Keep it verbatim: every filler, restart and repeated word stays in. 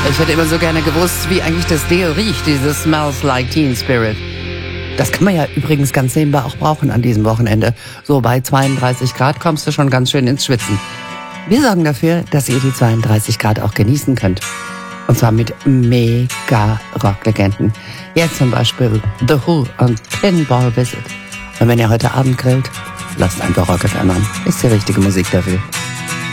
Ich hätte immer so gerne gewusst, wie eigentlich das Deo riecht, dieses Smells Like Teen Spirit. Das kann man ja übrigens ganz nebenbei auch brauchen an diesem Wochenende. So bei zweiunddreißig Grad kommst du schon ganz schön ins Schwitzen. Wir sorgen dafür, dass ihr die zweiunddreißig Grad auch genießen könnt. Und zwar mit mega Rocklegenden. Jetzt zum Beispiel The Who und Pinball Visit. Und wenn ihr heute Abend grillt, lasst einfach Rock F M an. Ist die richtige Musik dafür.